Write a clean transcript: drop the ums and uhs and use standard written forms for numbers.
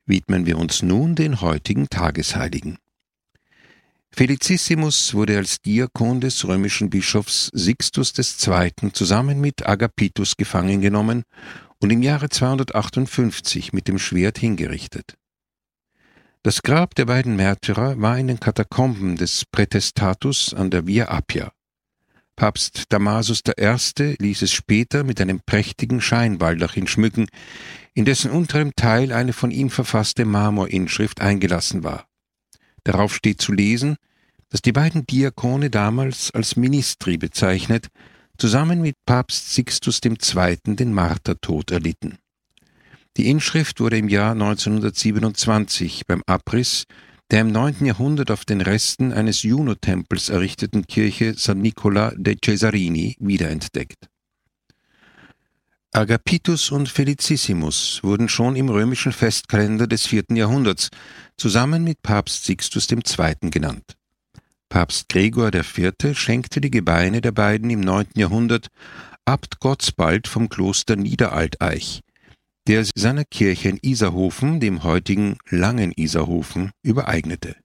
widmen wir uns nun den heutigen Tagesheiligen. Felicissimus wurde als Diakon des römischen Bischofs Sixtus II. Zusammen mit Agapitus gefangen genommen und im Jahre 258 mit dem Schwert hingerichtet. Das Grab der beiden Märtyrer war in den Katakomben des Praetestatus an der Via Appia. Papst Damasus I. ließ es später mit einem prächtigen Scheinbaldachin schmücken, in dessen unterem Teil eine von ihm verfasste Marmorinschrift eingelassen war. Darauf steht zu lesen, dass die beiden Diakone damals als Ministri bezeichnet, zusammen mit Papst Sixtus II. Den Martertod erlitten. Die Inschrift wurde im Jahr 1927 beim Abriss der im 9. Jahrhundert auf den Resten eines Juno-Tempels errichteten Kirche San Nicola dei Cesarini wiederentdeckt. Agapitus und Felicissimus wurden schon im römischen Festkalender des 4. Jahrhunderts zusammen mit Papst Sixtus II. Genannt. Papst Gregor IV. Schenkte die Gebeine der beiden im 9. Jahrhundert Abt Gottsbald vom Kloster Niederalteich, der seiner Kirche in Isarhofen, dem heutigen Langen-Isarhofen, übereignete.